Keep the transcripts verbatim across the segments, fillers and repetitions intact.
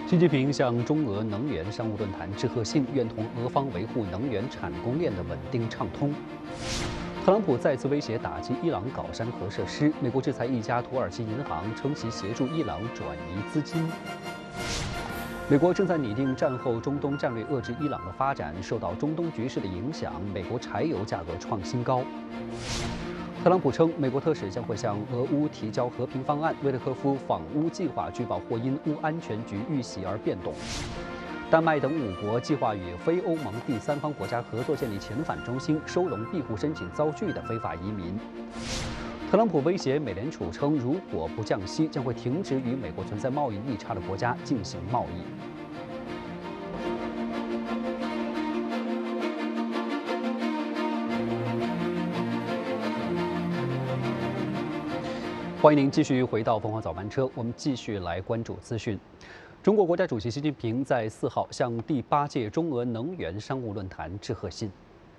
习近平向中俄能源商务论坛致贺信，愿同俄方维护能源产供链的稳定畅通。特朗普再次威胁打击伊朗镐山核设施，美国制裁一家土耳其银行，称其协助伊朗转移资金。美国正在拟定战后中东战略遏制伊朗的发展，受到中东局势的影响，美国柴油价格创新高。特朗普称，美国特使将会向俄乌提交和平方案。维特科夫访乌计划据报或因乌安全局遇袭而变动。丹麦等五国计划与非欧盟第三方国家合作建立遣返中心，收容庇护申请遭拒的非法移民。特朗普威胁美联储称，如果不降息，将会停止与美国存在贸易逆差的国家进行贸易。欢迎您继续回到凤凰早班车，我们继续来关注资讯。中国国家主席习近平在四号向第八届中俄能源商务论坛致贺信。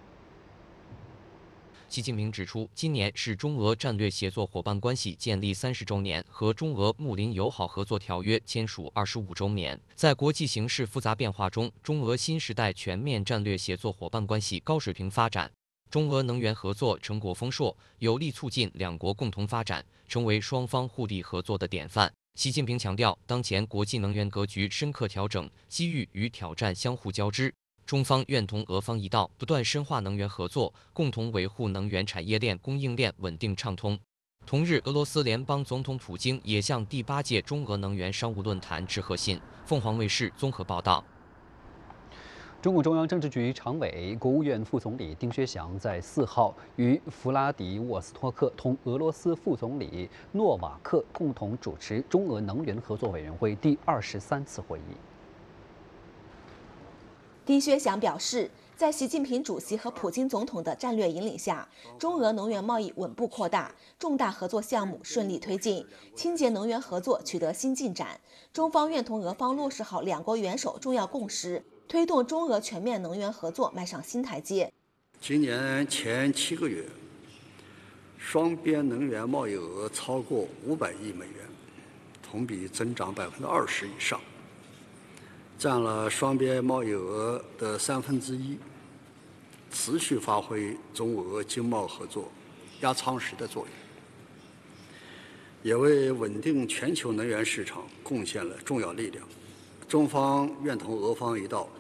习近平指出，今年是中俄战略协作伙伴关系建立三十周年和中俄睦邻友好合作条约签署二十五周年。在国际形势复杂变化中，中俄新时代全面战略协作伙伴关系高水平发展。中俄能源合作成果丰硕，有力促进两国共同发展，成为双方互利合作的典范。习近平强调，当前国际能源格局深刻调整，机遇与挑战相互交织。中方愿同俄方一道，不断深化能源合作，共同维护能源产业链供应链稳定畅通。同日，俄罗斯联邦总统普京也向第八届中俄能源商务论坛致贺信。凤凰卫视综合报道。 中共中央政治局常委、国务院副总理丁薛祥在四号与弗拉迪沃斯托克同俄罗斯副总理诺瓦克共同主持中俄能源合作委员会第二十三次会议。 丁薛祥表示，在习近平主席和普京总统的战略引领下，中俄能源贸易稳步扩大，重大合作项目顺利推进，清洁能源合作取得新进展。中方愿同俄方落实好两国元首重要共识，推动中俄全面能源合作迈上新台阶。 今年前七个月，双边能源贸易额超过五百亿美元，同比增长百分之二十以上，占了双边贸易额的三分之一，持续发挥中俄经贸合作压舱石的作用，也为稳定全球能源市场贡献了重要力量。中方愿同俄方一道，